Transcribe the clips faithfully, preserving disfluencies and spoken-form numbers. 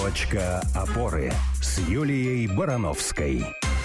Точка опоры с Юлией Барановской.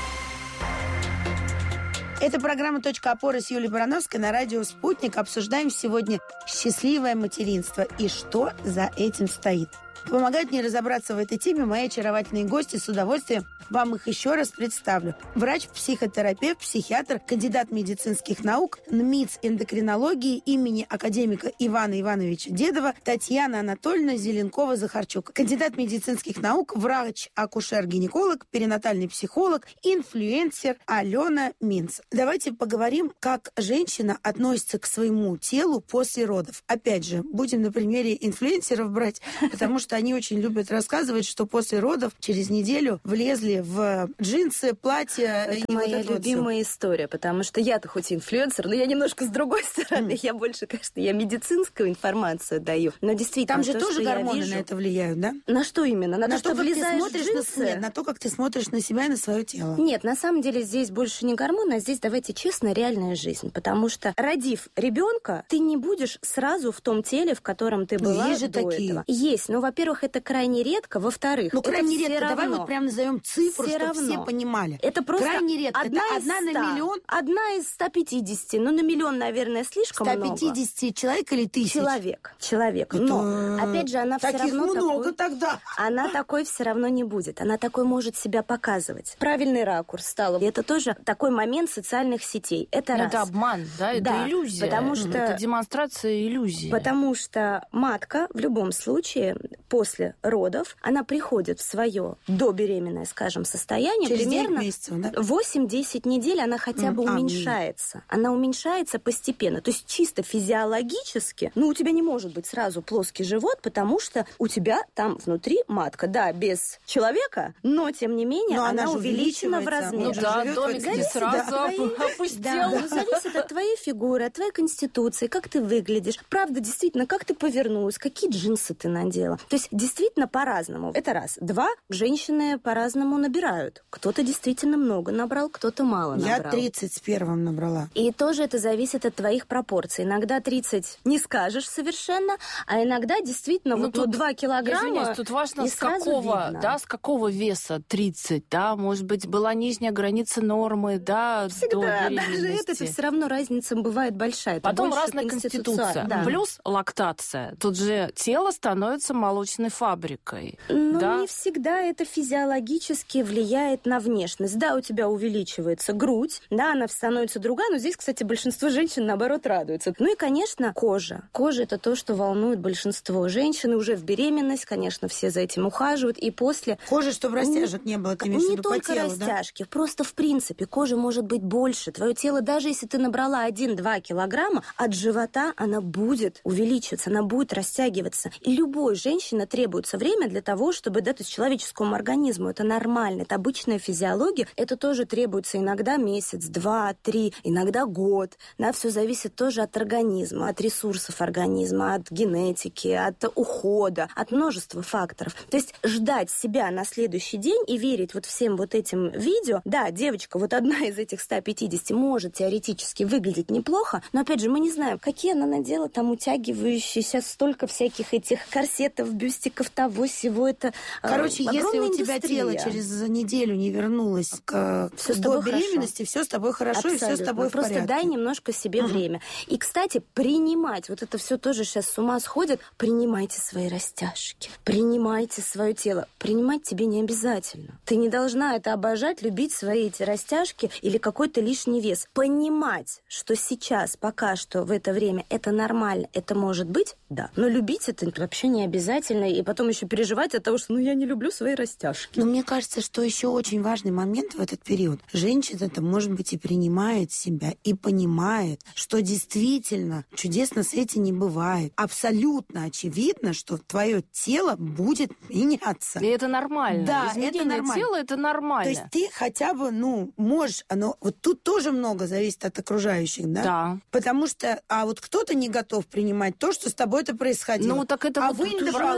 Это программа «Точка опоры» с Юлией Барановской на радио «Спутник». Обсуждаем сегодня счастливое материнство и что за этим стоит. Помогают мне разобраться в этой теме мои очаровательные гости. С удовольствием вам их еще раз представлю. Врач-психотерапевт, психиатр, кандидат медицинских наук, НМИЦ эндокринологии имени академика Ивана Ивановича Дедова Татьяна Анатольевна Зеленкова-Захарчук. Кандидат медицинских наук, врач-акушер-гинеколог, перинатальный психолог, инфлюенсер Алена Минц. Давайте поговорим, как женщина относится к своему телу после родов. Опять же, будем на примере инфлюенсеров брать, потому что они очень любят рассказывать, что после родов через неделю влезли в джинсы, платья. Это и моя вот любимая вот история, потому что я-то хоть инфлюенсер, но я немножко с другой стороны. Mm. Я больше, конечно, я медицинскую информацию даю. Но действительно, там же то, тоже гормоны вижу, на это влияют, да? На что именно? На, на то, что влезаешь в джинсы? На, нет, на то, как ты смотришь на себя и на свое тело. Нет, на самом деле здесь больше не гормоны, а здесь, давайте честно, реальная жизнь. Потому что, родив ребенка, ты не будешь сразу в том теле, в котором ты была есть же до такие. этого. Есть. Ну, во-первых, это крайне редко. Во-вторых, ну, крайне редко. Равно. Давай вот прям назовем цифру, все чтобы равно. все понимали. Это просто крайне редко. Одна, это одна из ста, на миллион? Одна из ста пятидесяти. Ну, на миллион, наверное, слишком ста много. ста пятидесяти человек или тысяч? Человек. Человек. Это... Но, опять же, она все Таких равно много такой, тогда. Она такой все равно не будет. Она такой может себя показывать. Правильный ракурс стала. И это тоже такой момент социальных сетей. Это ну, раз. Это обман, да? Это да, иллюзия. Потому что... Это демонстрация иллюзии. Потому что матка в любом случае после родов, она приходит в свое добеременное, скажем, состояние. Через примерно месяцев, да? восемь-десять недель она хотя бы mm. уменьшается. А, она уменьшается постепенно. То есть чисто физиологически, ну, у тебя не может быть сразу плоский живот, потому что у тебя там внутри матка, да, без человека, но, тем не менее, но она, она увеличена в размере. Ну да, домик не сразу да. опустел. Да, да. Зависит от твоей фигуры, от твоей конституции, как ты выглядишь. Правда, действительно, как ты повернулась, какие джинсы ты надела. То есть, действительно, по-разному. Это раз. Два, женщины по-разному набирают. Кто-то действительно много набрал, кто-то мало набрал. Я тридцать с первым набрала. И тоже это зависит от твоих пропорций. Иногда тридцать не скажешь совершенно, а иногда действительно ну, вот, тут, вот два килограмма. Извиняюсь, тут важно, и с какого, да, с какого веса тридцать, да, может быть, была нижняя граница нормы, да, всегда, даже это все равно разница бывает большая. Это потом разная конституция. Да. Плюс лактация. Тут же тело становится молочной фабрикой. Но да? не всегда это физиологически влияет на внешность. Да, у тебя увеличивается грудь, да, она становится другая, но здесь, кстати, большинство женщин, наоборот, радуются. Ну и, конечно, кожа. Кожа – это то, что волнует большинство женщин. Уже в беременность, конечно, все за этим ухаживают. И после... Кожа, чтобы растяжек не, не было, ты имеешь в виду, по телу, да? Не только растяжки, просто в принципе кожа может быть больше. Твое тело, даже если ты набрала один-два килограмма, от живота она будет увеличиваться, она будет растягиваться. И любой женщине требуется время для того, чтобы, да, то есть человеческому организму это нормально, это обычная физиология, это тоже требуется иногда месяц, два, три, иногда год. Да, все зависит тоже от организма, от ресурсов организма, от генетики, от ухода, от множества факторов. То есть ждать себя на следующий день и верить вот всем вот этим видео, да, девочка, вот одна из этих ста пятидесяти может теоретически выглядеть неплохо, но, опять же, мы не знаем, какие она надела там утягивающиеся, столько всяких этих корсетов, бюстиков, того, всего это. Короче, э, если у тебя индустрия. тело через неделю не вернулось к, все к до беременности, все с тобой хорошо. Абсолютно. И все с тобой Просто в порядке. дай немножко себе угу. время. И, кстати, принимать, вот это все тоже сейчас с ума сходит, принимайте свои растяжки, принимайте свое тело. Принимать тебе не обязательно. Ты не должна это обожать, любить свои эти растяжки или какой-то лишний вес. Понимать, что сейчас, пока что в это время это нормально, это может быть, да. Но любить это вообще не обязательно. И потом еще переживать от того, что ну я не люблю свои растяжки. Но мне кажется, что еще очень важный момент в этот период. Женщина-то, может быть, и принимает себя, и понимает, что действительно чудесно с этим не бывает. Абсолютно очевидно, что твое тело будет меняться. И это нормально. Да, изменение это нормально. тела, это нормально. То есть ты хотя бы, ну, можешь, оно, вот тут тоже много зависит от окружающих, да? Да. Потому что, а вот кто-то не готов принимать то, что с тобой это происходило. Ну, так это а вот вы уже... набралось.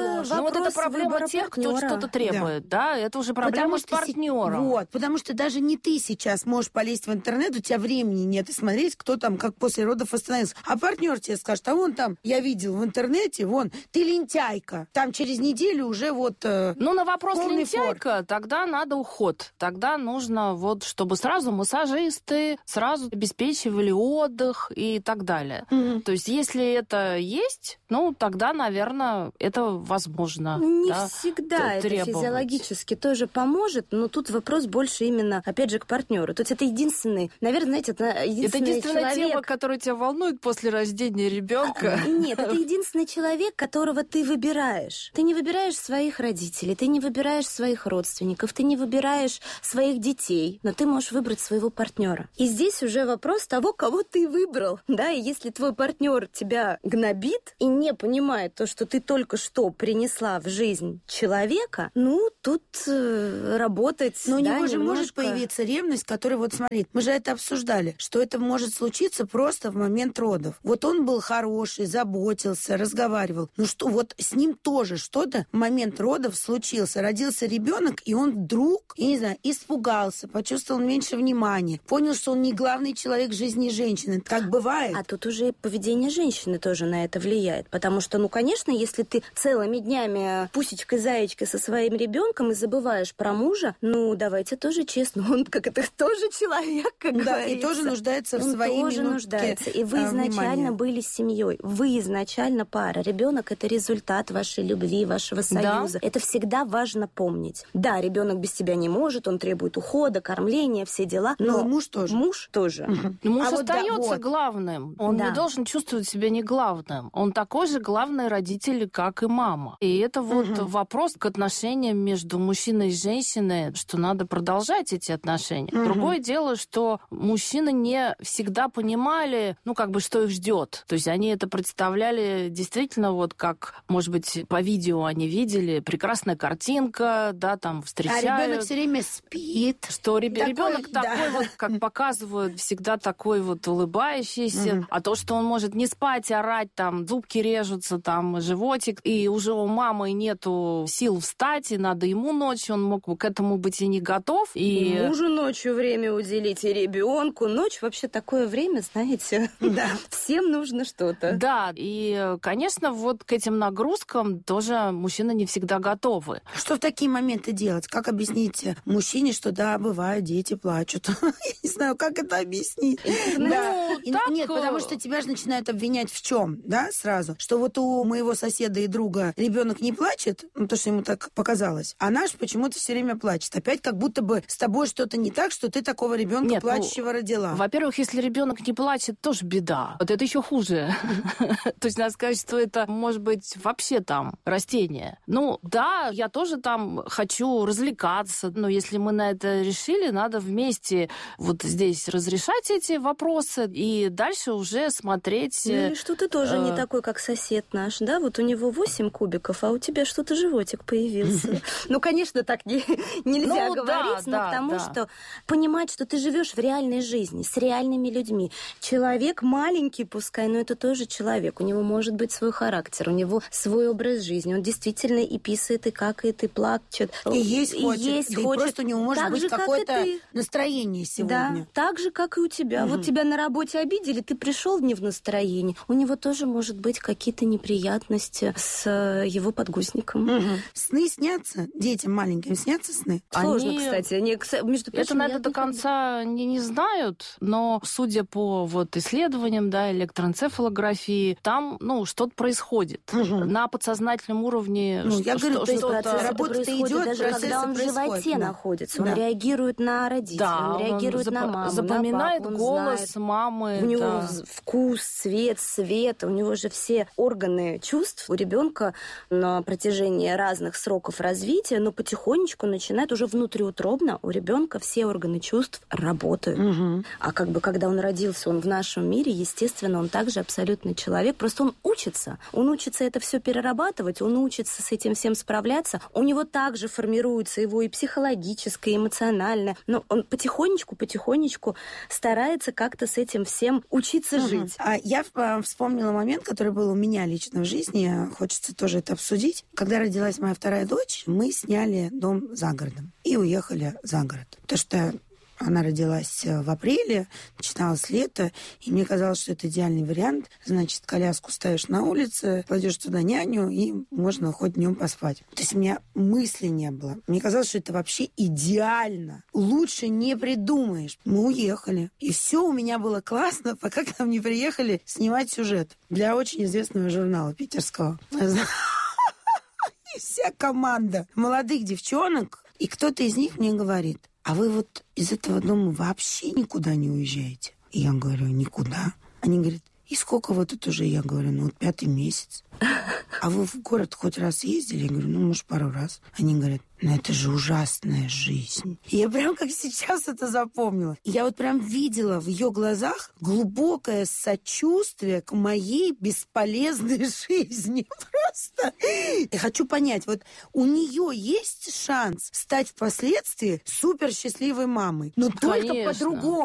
сложно. Ну вот это проблема тех, кто что-то требует, да? да? Это уже проблема с партнером. Вот, потому что даже не ты сейчас можешь полезть в интернет, у тебя времени нет, и смотреть, кто там как после родов восстановился. А партнер тебе скажет, а вон там, я видел в интернете, вон, ты лентяйка. Там через неделю уже вот э, Ну, на вопрос лентяйка, фор. тогда надо уход. Тогда нужно вот, чтобы сразу массажисты, сразу обеспечивали отдых и так далее. Mm-hmm. То есть, если это есть, ну, тогда, наверное, это возможно. Не да, всегда это требовать. физиологически тоже поможет, но тут вопрос больше именно, опять же, к партнеру. Тут это единственный, наверное, знаете, это единственный Это единственная человек... тема, которая тебя волнует после рождения ребенка. А, нет, это единственный человек, которого ты выбираешь. Ты не выбираешь своих родителей, ты не выбираешь своих родственников, ты не выбираешь своих детей, но ты можешь выбрать своего партнера. И здесь уже вопрос того, кого ты выбрал. Да, и если твой партнер тебя гнобит и не понимает то, что ты только что принесла в жизнь человека, ну, тут э, работать. Но у да, него же немножко... может появиться ревность, которая, вот смотри, мы же это обсуждали, что это может случиться просто в момент родов. Вот он был хороший, заботился, разговаривал. Ну что, вот с ним тоже что-то в момент родов случился. Родился ребенок, и он вдруг, я не знаю, испугался, почувствовал меньше внимания, понял, что он не главный человек в жизни женщины. Так бывает. А тут уже поведение женщины тоже на это влияет. Потому что, ну, конечно, если ты целыми днями пусечкой-заячкой со своим ребенком и забываешь про мужа, ну, давайте тоже честно, он как это тоже человек, как да, говорится. и тоже нуждается в он своей тоже минутке нуждается. И вы а, изначально внимания. были семьей. Вы изначально пара. Ребенок — это результат вашей любви, вашего союза. Да? Это всегда важно помнить. Да, ребенок без тебя не может, он требует ухода, кормления, все дела. Но, но муж тоже. Муж тоже. Угу. Муж а остается вот, да, вот. главным. Он да. не должен чувствовать себя не главным. Он такой же главный родитель, как и мама. И это вот угу. вопрос к отношениям между мужчиной и женщиной, что надо продолжать эти отношения. Угу. Другое дело, что мужчины не всегда понимали, ну, как бы, что их ждет. То есть они это представляли действительно вот как, может быть, по видео они видели, прекрасная картинка, да, там встречают. А ребенок все время спит. Что ребенок такой, да. такой вот, как показывают, всегда такой вот улыбающийся. Угу. А то, что он может не спать, орать, там, зубки режутся, там, животик, и уже у мамы нету сил встать, и надо ему ночью, он мог бы к этому быть и не готов. И, и мужу ночью время уделить, и ребенку. Ночь вообще такое время, знаете, да. всем нужно что-то. Да, и, конечно, вот к этим нагрузкам тоже мужчины не всегда готовы. Что в такие моменты делать? Как объяснить мужчине, что да, бывает, дети плачут? Я не знаю, как это объяснить. Нет, потому что тебя же начинают обвинять в чем, да, сразу? Что вот у моего соседа и друга ребенок не плачет, ну, то, что ему так показалось, а наш почему-то все время плачет. Опять как будто бы с тобой что-то не так, что ты такого ребенка Нет, плачущего ну, родила. Во-первых, если ребенок не плачет, тоже беда. Вот это еще хуже. То есть надо сказать, что это может быть вообще там растение. Ну, да, я тоже там хочу развлекаться, но если мы на это решили, надо вместе вот здесь разрешать эти вопросы и дальше уже смотреть... Ну, и что ты тоже не такой, как сосед наш, да? Вот у него восемь кубиков, а у тебя что-то животик появился. Ну, конечно, так нельзя говорить, но потому что понимать, что ты живешь в реальной жизни, с реальными людьми. Человек маленький, пускай, но это тоже человек. У него может быть свой характер, у него свой образ жизни. Он действительно и писает, и какает, и плачет. И есть и хочет. Есть да хочет. И просто у него может так быть же, какое-то настроение сегодня. Да, так же, как и у тебя. Угу. Вот тебя на работе обидели, ты пришел не в настроении. У него тоже может быть какие-то неприятности с его подгузником. Угу. Сны снятся? Детям маленьким снятся сны? Сложно, Они... кстати. Они, между прочим, это, наверное, до конца не, не знают, но судя по вот исследованиям, да, электроэнцефалографии, там, ну, что-то происходит. Угу. На подсознательном уровне ну, я говорю, что, что-то работа идет, даже когда он в животе да. находится. Он да. реагирует на родителей, да, он реагирует он на маму, запоминает на папу, голос знает. мамы. У него да. вкус, цвет, свет, у него же все органы чувств у ребенка на протяжении разных сроков развития, но потихонечку начинает уже внутриутробно у ребенка все органы чувств работают. Угу. А как бы когда он родился, он в нашем мире, естественно, он также абсолютно человек, просто он учится. Он учится это все перерабатывать, он учится с этим всем справляться. У него также формируется его и психологическое, и эмоциональное, но он потихонечку, потихонечку старается как-то с этим всем учиться угу. жить. А я вспомнила момент, который был у меня лично в жизни, хочется тоже тоже это обсудить. Когда родилась моя вторая дочь, мы сняли дом за городом и уехали за город. Потому что она родилась в апреле, начиналось лето, и мне казалось, что это идеальный вариант. Значит, коляску ставишь на улице, кладешь туда няню, и можно хоть днем поспать. То есть у меня мысли не было. Мне казалось, что это вообще идеально. Лучше не придумаешь. Мы уехали. И все у меня было классно, пока к нам не приехали снимать сюжет для очень известного журнала питерского. И вся команда молодых девчонок, и кто-то из них мне говорит: а вы вот из этого дома вообще никуда не уезжаете? И я говорю: никуда. Они говорят: и сколько вы тут уже? Я говорю: ну вот пятый месяц. А вы в город хоть раз ездили? Я говорю: ну, может, пару раз. Они говорят: ну это же ужасная жизнь. И я прям как сейчас это запомнила. И я вот прям видела в ее глазах глубокое сочувствие к моей бесполезной жизни. Просто. Я хочу понять, вот у нее есть шанс стать впоследствии супер счастливой мамой, но только Конечно. по-другому.